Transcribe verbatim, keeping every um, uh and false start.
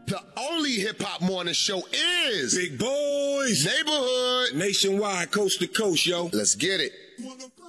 The only hip-hop morning show is Big Boys Neighborhood Nationwide, coast to coast, yo. Let's get it.